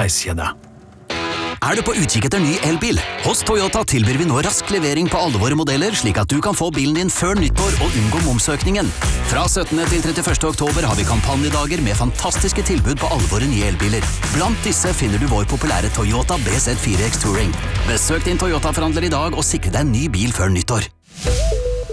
heiskjede. Er du på utkikk etter ny elbil? Hos Toyota tilbyr vi nå rask levering på alle våre modeller, slik at du kan få bilen din før nyttår og unngå momsøkningen. Fra 17. til 31. oktober har vi kampanjedager med fantastiske tilbud på alle våre nye elbiler. Blant disse finner du vår populære Toyota BZ4X Touring. Besøk din Toyota-forhandler i dag og sikre deg en ny bil før nyttår.